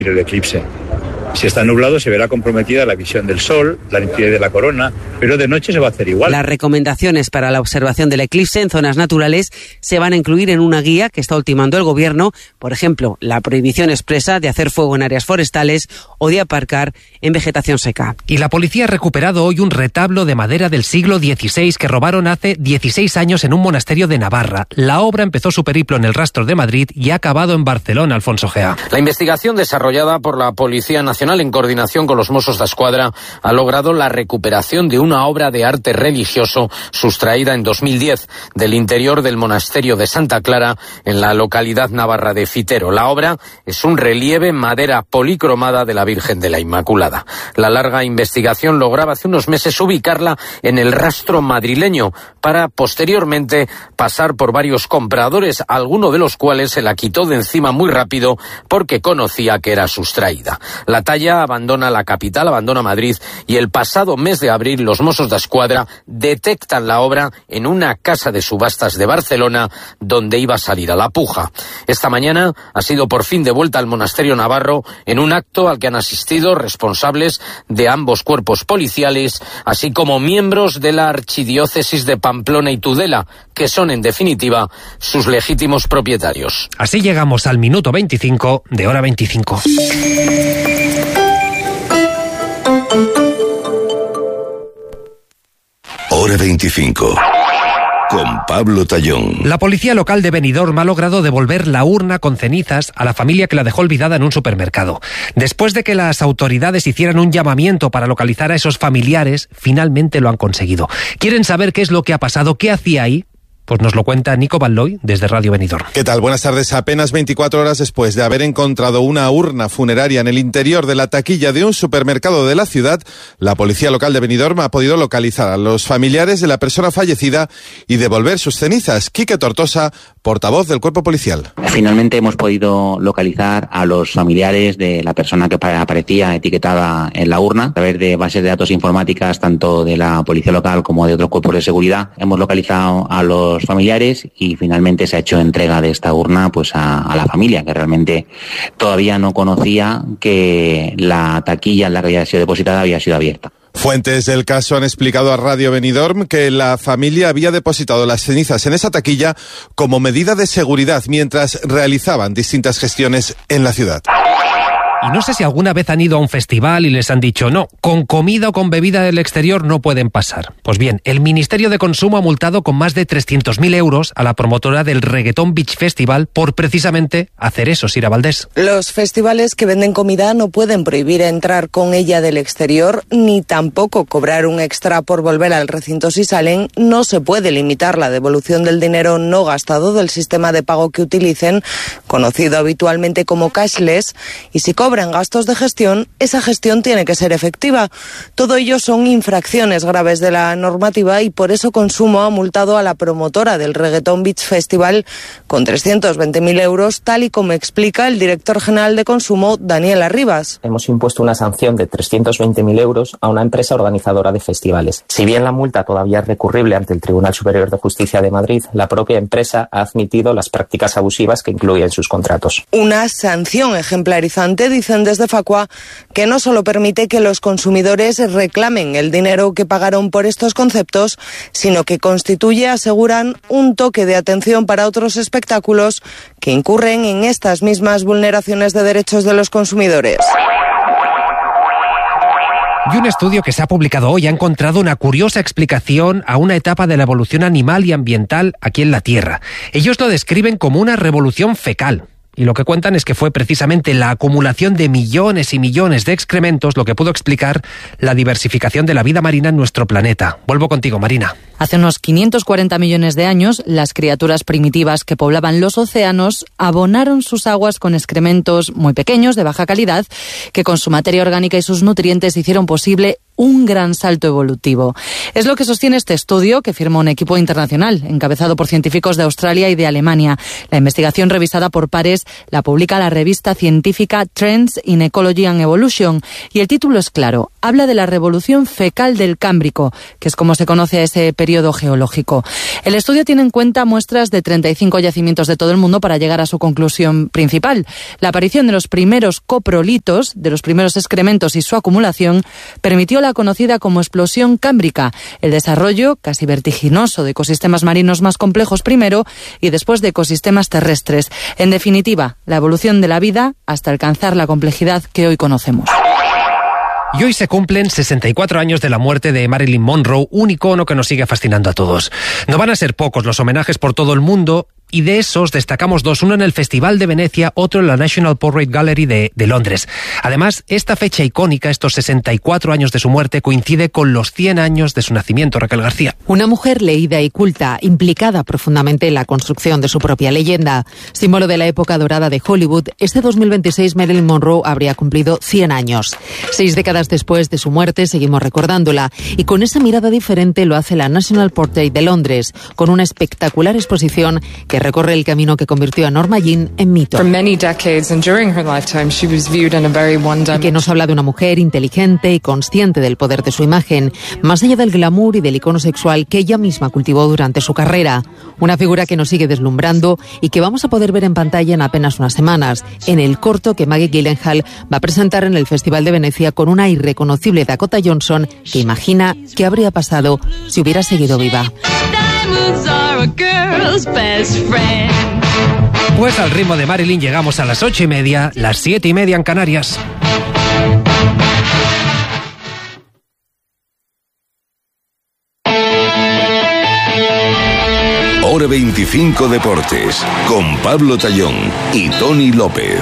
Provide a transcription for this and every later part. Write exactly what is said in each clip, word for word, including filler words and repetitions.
el eclipse. Si está nublado se verá comprometida la visión del sol, la nitidez de la corona, pero de noche se va a hacer igual. Las recomendaciones para la observación del eclipse en zonas naturales se van a incluir en una guía que está ultimando el Gobierno, por ejemplo, la prohibición expresa de hacer fuego en áreas forestales o de aparcar en vegetación seca. Y la policía ha recuperado hoy un retablo de madera del siglo dieciséis que robaron hace dieciséis años en un monasterio de Navarra. La obra empezó su periplo en el rastro de Madrid y ha acabado en Barcelona, Alfonso Gea. La investigación desarrollada por la Policía Nacional en coordinación con los Mossos d'Esquadra ha logrado la recuperación de una obra de arte religioso sustraída en dos mil diez del interior del monasterio de Santa Clara en la localidad navarra de Fitero. La obra es un relieve en madera policromada de la Virgen de la Inmaculada. La larga investigación lograba hace unos meses ubicarla en el rastro madrileño para posteriormente pasar por varios compradores, alguno de los cuales se la quitó de encima muy rápido porque conocía que era sustraída. La talla abandona la capital, abandona Madrid y el pasado mes de abril los Mossos d'Esquadra detectan la obra en una casa de subastas de Barcelona donde iba a salir a la puja. Esta mañana ha sido por fin devuelta al monasterio navarro en un acto al que han asistido responsables de ambos cuerpos policiales, así como miembros de la archidiócesis de Pamplona y Tudela, que son en definitiva sus legítimos propietarios. Así llegamos al minuto veinticinco de Hora veinticinco. Hora veinticinco. Con Pablo Tallón. La policía local de Benidorm ha logrado devolver la urna con cenizas a la familia que la dejó olvidada en un supermercado. Después de que las autoridades hicieran un llamamiento para localizar a esos familiares, finalmente lo han conseguido. ¿Quieren saber qué es lo que ha pasado? ¿Qué hacía ahí? Pues nos lo cuenta Nico Balloy desde Radio Benidorm. ¿Qué tal? Buenas tardes. Apenas veinticuatro horas después de haber encontrado una urna funeraria en el interior de la taquilla de un supermercado de la ciudad, la policía local de Benidorm ha podido localizar a los familiares de la persona fallecida y devolver sus cenizas. Quique Tortosa, portavoz del cuerpo policial. Finalmente hemos podido localizar a los familiares de la persona que aparecía etiquetada en la urna. A través de bases de datos informáticas, tanto de la policía local como de otros cuerpos de seguridad, hemos localizado a los familiares y finalmente se ha hecho entrega de esta urna pues a, a la familia, que realmente todavía no conocía que la taquilla en la que había sido depositada había sido abierta. Fuentes del caso han explicado a Radio Benidorm que la familia había depositado las cenizas en esa taquilla como medida de seguridad mientras realizaban distintas gestiones en la ciudad. Y no sé si alguna vez han ido a un festival y les han dicho no, con comida o con bebida del exterior no pueden pasar. Pues bien, el Ministerio de Consumo ha multado con más de trescientos mil euros a la promotora del Reggaeton Beach Festival por precisamente hacer eso, Sira Valdés. Los festivales que venden comida no pueden prohibir entrar con ella del exterior ni tampoco cobrar un extra por volver al recinto si salen. No se puede limitar la devolución del dinero no gastado del sistema de pago que utilicen, conocido habitualmente como cashless, y si cobran gastos de gestión, esa gestión tiene que ser efectiva. Todo ello son infracciones graves de la normativa y por eso Consumo ha multado a la promotora del Reggaeton Beach Festival con trescientos veinte mil euros, tal y como explica el director general de Consumo, Daniel Arribas. Hemos impuesto una sanción de trescientos veinte mil euros a una empresa organizadora de festivales. Si bien la multa todavía es recurrible ante el Tribunal Superior de Justicia de Madrid, la propia empresa ha admitido las prácticas abusivas que incluye en sus contratos. Una sanción ejemplarizante, dicen desde Facua, que no solo permite que los consumidores reclamen el dinero que pagaron por estos conceptos, sino que constituye, aseguran, un toque de atención para otros espectáculos que incurren en estas mismas vulneraciones de derechos de los consumidores. Y un estudio que se ha publicado hoy ha encontrado una curiosa explicación a una etapa de la evolución animal y ambiental aquí en la Tierra. Ellos lo describen como una revolución fecal. Y lo que cuentan es que fue precisamente la acumulación de millones y millones de excrementos lo que pudo explicar la diversificación de la vida marina en nuestro planeta. Vuelvo contigo, Marina. Hace unos quinientos cuarenta millones de años, las criaturas primitivas que poblaban los océanos abonaron sus aguas con excrementos muy pequeños, de baja calidad, que con su materia orgánica y sus nutrientes hicieron posible un gran salto evolutivo. Es lo que sostiene este estudio que firma un equipo internacional, encabezado por científicos de Australia y de Alemania. La investigación, revisada por pares, la publica la revista científica Trends in Ecology and Evolution. Y el título es claro: habla de la revolución fecal del Cámbrico, que es como se conoce a ese periodo geológico. El estudio tiene en cuenta muestras de treinta y cinco yacimientos de todo el mundo para llegar a su conclusión principal. La aparición de los primeros coprolitos, de los primeros excrementos y su acumulación, permitió la conocida como explosión cámbrica, el desarrollo casi vertiginoso de ecosistemas marinos más complejos primero y después de ecosistemas terrestres. En definitiva, la evolución de la vida hasta alcanzar la complejidad que hoy conocemos. Y hoy se cumplen sesenta y cuatro años de la muerte de Marilyn Monroe, un icono que nos sigue fascinando a todos. No van a ser pocos los homenajes por todo el mundo, y de esos destacamos dos, uno en el Festival de Venecia, otro en la National Portrait Gallery de, de Londres. Además, esta fecha icónica, estos sesenta y cuatro años de su muerte, coincide con los cien años de su nacimiento. Raquel García. Una mujer leída y culta, implicada profundamente en la construcción de su propia leyenda. Símbolo de la época dorada de Hollywood, este dos mil veintiséis Marilyn Monroe habría cumplido cien años. Seis décadas después de su muerte seguimos recordándola, y con esa mirada diferente lo hace la National Portrait de Londres, con una espectacular exposición que recorre el camino que convirtió a Norma Jean en mito. Y que nos habla de una mujer inteligente y consciente del poder de su imagen, más allá del glamour y del icono sexual que ella misma cultivó durante su carrera. Una figura que nos sigue deslumbrando y que vamos a poder ver en pantalla en apenas unas semanas, en el corto que Maggie Gyllenhaal va a presentar en el Festival de Venecia con una irreconocible Dakota Johnson que imagina qué habría pasado si hubiera seguido viva. Pues al ritmo de Marilyn llegamos a las ocho y media, las siete y media en Canarias. Hora veinticinco Deportes, con Pablo Tallón y Tony López.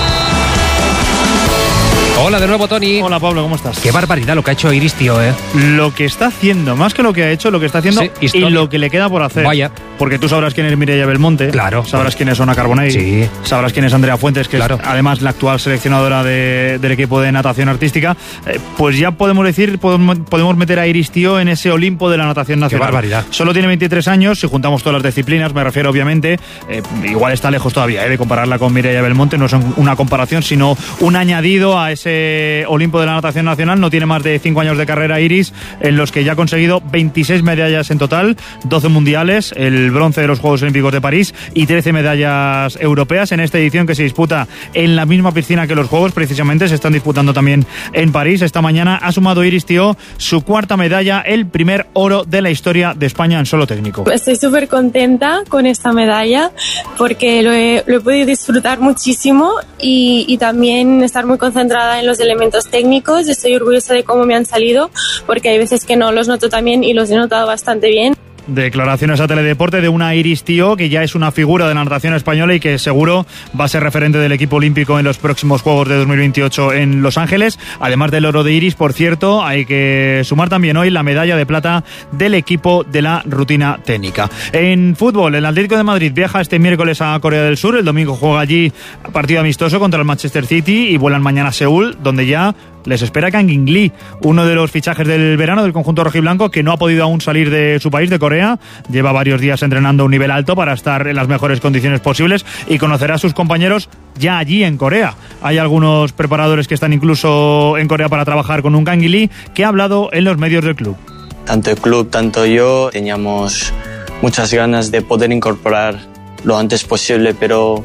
Hola de nuevo, Tony. Hola, Pablo, ¿cómo estás? Qué barbaridad lo que ha hecho Iris Tío, ¿eh? Lo que está haciendo, más que lo que ha hecho, lo que está haciendo sí, y lo que le queda por hacer. Vaya. Porque tú sabrás quién es Mireia Belmonte. Claro. Sabrás quién es Ona Carbonell. Sí. Sabrás quién es Andrea Fuentes, que claro. es además la actual seleccionadora de, del equipo de natación artística. Eh, pues ya podemos decir, podemos, podemos meter a Iris Tío en ese Olimpo de la natación nacional. Qué barbaridad. Solo tiene veintitrés años, si juntamos todas las disciplinas, me refiero obviamente. Eh, igual está lejos todavía eh, de compararla con Mireia Belmonte. No es una comparación, sino un añadido a ese Olimpo de la natación nacional. No tiene más de cinco años de carrera Iris, en los que ya ha conseguido veintiséis medallas en total, doce mundiales, el bronce de los Juegos Olímpicos de París y trece medallas europeas en esta edición que se disputa en la misma piscina que los Juegos. Precisamente se están disputando también en París. Esta mañana ha sumado Iris Tío su cuarta medalla, el primer oro de la historia de España en solo técnico. Estoy súper contenta con esta medalla porque lo he, lo he podido disfrutar muchísimo y, y también estar muy concentrada en los elementos técnicos. Estoy orgullosa de cómo me han salido porque hay veces que no los noto tan bien y los he notado bastante bien. Declaraciones a Teledeporte de una Iris Tío que ya es una figura de la natación española y que seguro va a ser referente del equipo olímpico en los próximos Juegos de dos mil veintiocho en Los Ángeles. Además del oro de Iris, por cierto, hay que sumar también hoy la medalla de plata del equipo de la rutina técnica. En fútbol, el Atlético de Madrid viaja este miércoles a Corea del Sur. El domingo juega allí partido amistoso contra el Manchester City y vuelan mañana a Seúl, donde ya les espera Kang In-lee, uno de los fichajes del verano del conjunto rojiblanco que no ha podido aún salir de su país, de Corea. Lleva varios días entrenando a un nivel alto para estar en las mejores condiciones posibles y conocerá a sus compañeros ya allí en Corea. Hay algunos preparadores que están incluso en Corea para trabajar con un Kang In-lee que ha hablado en los medios del club. Tanto el club, tanto yo, teníamos muchas ganas de poder incorporar lo antes posible, pero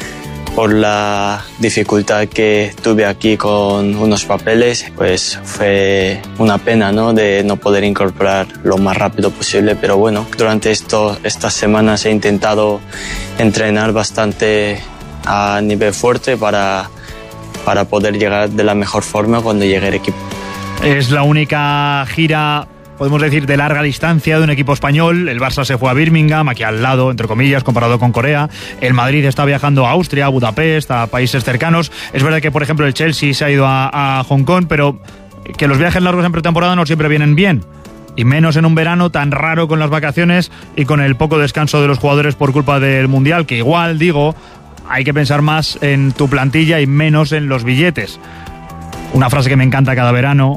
por la dificultad que tuve aquí con unos papeles, pues fue una pena, ¿no?, de no poder incorporar lo más rápido posible. Pero bueno, durante esto, estas semanas he intentado entrenar bastante a nivel fuerte para, para poder llegar de la mejor forma cuando llegue el equipo. Es la única gira, podemos decir, de larga distancia de un equipo español. El Barça se fue a Birmingham, aquí al lado, entre comillas, comparado con Corea. El Madrid está viajando a Austria, a Budapest, a países cercanos. Es verdad que, por ejemplo, el Chelsea se ha ido a, a Hong Kong, pero que los viajes largos en pretemporada no siempre vienen bien. Y menos en un verano tan raro con las vacaciones y con el poco descanso de los jugadores por culpa del Mundial, que igual, digo, hay que pensar más en tu plantilla y menos en los billetes. Una frase que me encanta cada verano,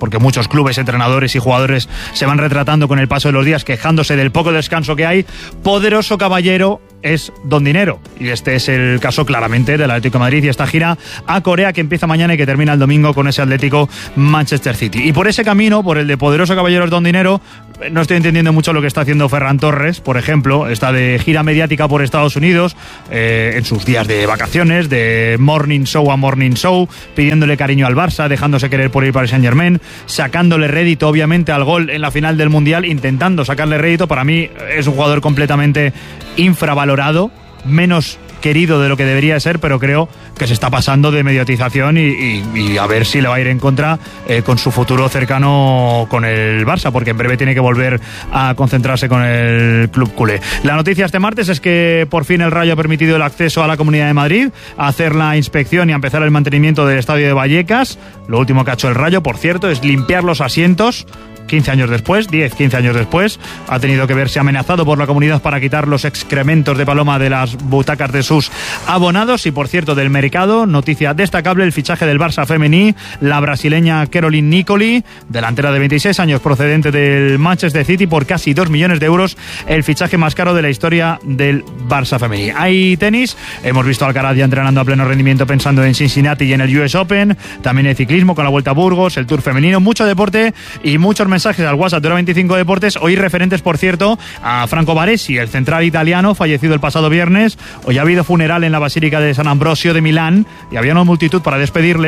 porque muchos clubes, entrenadores y jugadores se van retratando con el paso de los días, quejándose del poco descanso que hay. Poderoso caballero es Don Dinero, y este es el caso claramente del Atlético de Madrid y esta gira a Corea que empieza mañana y que termina el domingo con ese Atlético Manchester City. Y por ese camino, por el de poderoso caballero es Don Dinero, no estoy entendiendo mucho lo que está haciendo Ferran Torres, por ejemplo. Está de gira mediática por Estados Unidos, eh, en sus días de vacaciones, de morning show a morning show, pidiéndole cariño al Barça, dejándose querer por ir para el Saint-Germain, sacándole rédito obviamente al gol en la final del Mundial, intentando sacarle rédito. Para mí es un jugador completamente infravalorado, menos querido de lo que debería ser, pero creo que se está pasando de mediatización y, y, y a ver si le va a ir en contra eh, con su futuro cercano con el Barça, porque en breve tiene que volver a concentrarse con el club culé. La noticia este martes es que por fin el Rayo ha permitido el acceso a la Comunidad de Madrid, a hacer la inspección y a empezar el mantenimiento del estadio de Vallecas. Lo último que ha hecho el Rayo, por cierto, es limpiar los asientos. quince años después, diez, quince años después, ha tenido que verse amenazado por la comunidad para quitar los excrementos de paloma de las butacas de sus abonados. Y por cierto, del mercado, noticia destacable, el fichaje del Barça femení, la brasileña Caroline Nicoli, delantera de veintiséis años procedente del Manchester City, por casi dos millones de euros, el fichaje más caro de la historia del Barça femení. Hay tenis, hemos visto a Alcaraz ya entrenando a pleno rendimiento pensando en Cincinnati y en el U S Open, también el ciclismo con la Vuelta a Burgos, el Tour femenino, mucho deporte y muchos mensajes al WhatsApp de Hora veinticinco Deportes, hoy referentes, por cierto, a Franco Baresi, el central italiano, fallecido el pasado viernes. Hoy ha habido funeral en la Basílica de San Ambrosio de Milán y había una multitud para despedirle.